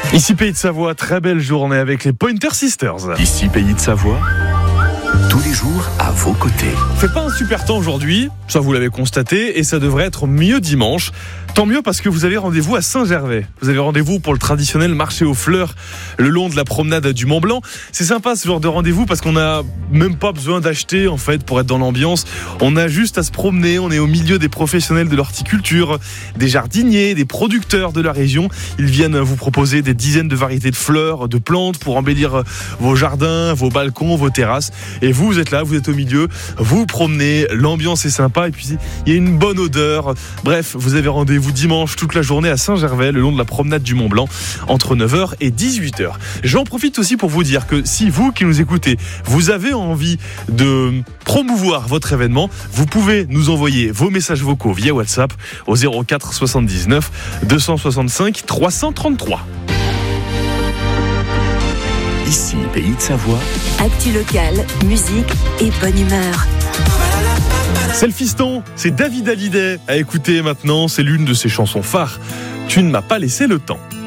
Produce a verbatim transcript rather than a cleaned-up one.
Ici Pays de Savoie, très belle journée avec les Pointer Sisters. Ici Pays de Savoie, tous les jours à vos côtés. Fait pas un super temps aujourd'hui, ça vous l'avez constaté, et ça devrait être mieux dimanche. Tant mieux parce que vous avez rendez-vous à Saint-Gervais. Vous avez rendez-vous pour le traditionnel marché aux fleurs le long de la promenade du Mont-Blanc. C'est sympa ce genre de rendez-vous parce qu'on n'a même pas besoin d'acheter en fait pour être dans l'ambiance. On a juste à se promener, on est au milieu des professionnels de l'horticulture, des jardiniers, des producteurs de la région. Ils viennent vous proposer des dizaines de variétés de fleurs, de plantes pour embellir vos jardins, vos balcons, vos terrasses. Et vous, vous êtes là, vous êtes au milieu, vous vous promenez, l'ambiance est sympa et puis il y a une bonne odeur. Bref, vous avez rendez-vous dimanche toute la journée à Saint-Gervais, le long de la promenade du Mont-Blanc, entre neuf heures et dix-huit heures. J'en profite aussi pour vous dire que si vous qui nous écoutez, vous avez envie de promouvoir votre événement, vous pouvez nous envoyer vos messages vocaux via WhatsApp au zéro quatre soixante-dix-neuf deux cent soixante-cinq trois cent trente-trois. Ici Pays de Savoie. Actu locale, musique et bonne humeur. C'est le fiston, c'est David Hallyday à écouter maintenant, c'est l'une de ses chansons phares. Tu ne m'as pas laissé le temps.